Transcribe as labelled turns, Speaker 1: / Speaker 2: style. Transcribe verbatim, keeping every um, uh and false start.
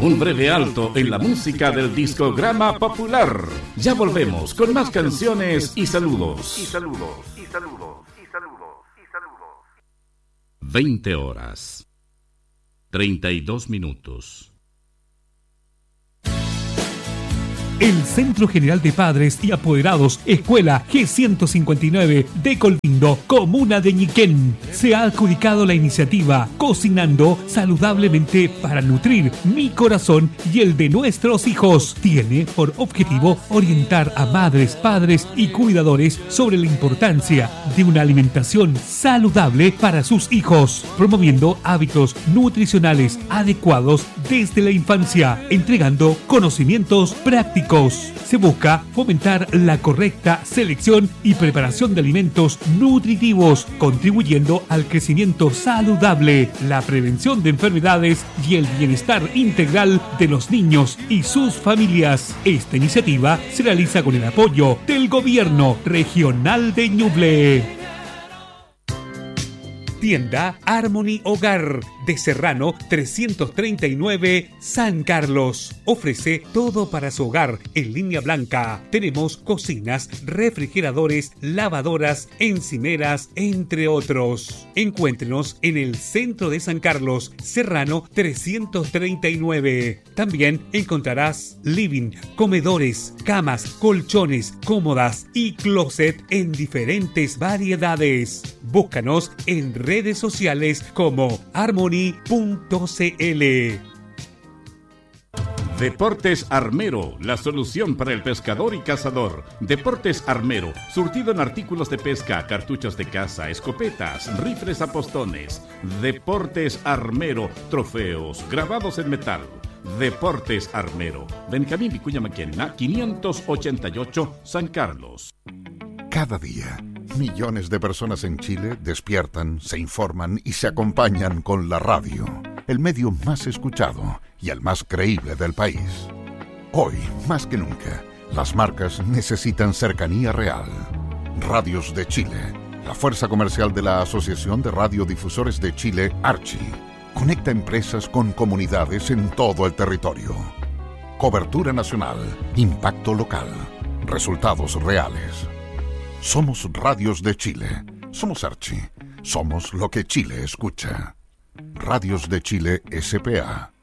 Speaker 1: Un breve alto en la música del discograma popular. Ya volvemos con más canciones y saludos.
Speaker 2: Y saludos, y saludos, y saludos, y saludos.
Speaker 1: veinte horas. treinta y dos minutos.
Speaker 3: El Centro General de Padres y Apoderados, Escuela G ciento cincuenta y nueve de Colvindo, Comuna de Ñiquén, se ha adjudicado la iniciativa Cocinando Saludablemente para Nutrir Mi Corazón y el de Nuestros Hijos. Tiene por objetivo orientar a madres, padres y cuidadores sobre la importancia de una alimentación saludable para sus hijos, promoviendo hábitos nutricionales adecuados desde la infancia, entregando conocimientos prácticos. Se busca fomentar la correcta selección y preparación de alimentos nutritivos, contribuyendo al crecimiento saludable, la prevención de enfermedades y el bienestar integral de los niños y sus familias. Esta iniciativa se realiza con el apoyo del Gobierno Regional de Ñuble. Tienda Harmony Hogar de Serrano trescientos treinta y nueve, San Carlos. Ofrece todo para su hogar en línea blanca. Tenemos cocinas, refrigeradores, lavadoras, encimeras, entre otros. Encuéntrenos en el centro de San Carlos, Serrano trescientos treinta y nueve. También encontrarás living, comedores, camas, colchones, cómodas y closet en diferentes variedades. Búscanos en redes sociales como harmony punto c l.
Speaker 1: Deportes Armero, la solución para el pescador y cazador. Deportes Armero, surtido en artículos de pesca, cartuchos de caza, escopetas, rifles a postones. Deportes Armero, trofeos, grabados en metal. Deportes Armero, Benjamín Vicuña Maquena, quinientos ochenta y ocho, San Carlos.
Speaker 4: Cada día, millones de personas en Chile despiertan, se informan y se acompañan con la radio, el medio más escuchado y el más creíble del país. Hoy, más que nunca, las marcas necesitan cercanía real. Radios de Chile, la fuerza comercial de la Asociación de Radiodifusores de Chile, Archi, conecta empresas con comunidades en todo el territorio. Cobertura nacional, impacto local, resultados reales. Somos Radios de Chile, somos Archi, somos lo que Chile escucha. Radios de Chile S P A.